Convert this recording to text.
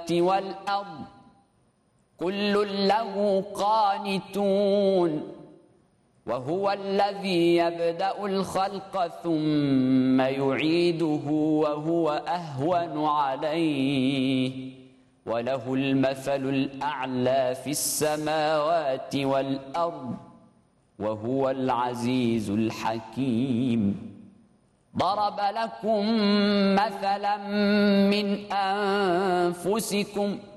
والأرض كل له قانتون وهو الذي يبدأ الخلق ثم يعيده وهو أهون عليه وله المثل الأعلى في السماوات والأرض وهو العزيز الحكيم. ضرب لكم مثلا من أنفسكم